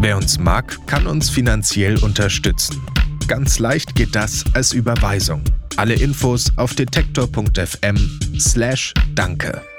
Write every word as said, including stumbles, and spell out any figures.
Wer uns mag, kann uns finanziell unterstützen. Ganz leicht geht das als Überweisung. Alle Infos auf detektor punkt f m slash danke.